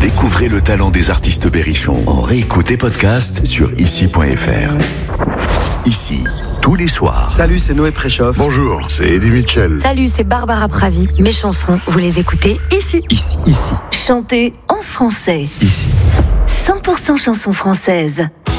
Découvrez le talent des artistes berrichons en réécoute et podcast sur ici.fr. Ici, tous les soirs. Salut, c'est Noé Préchoff. Bonjour, c'est Eddie Mitchell. Salut, c'est Barbara Pravi. Mes chansons, vous les écoutez ici. Ici. Chantez en français. Ici. 100% chansons françaises.